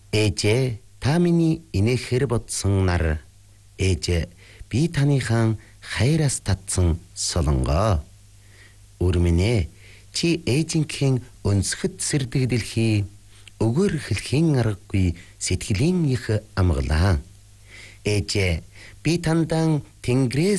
Ээжээ, та миний инээхээр бодсон нар. Ээжээ, би таныхан хайраас татсан солонгоо. Үрмэнэ, чи ээжинхэн өнсгөд сэрдэг дэлхий өгөр хэлхийн аргагүй сэтгэлийн их амгалаа. Ээжээ, би тандан тэнгэрээс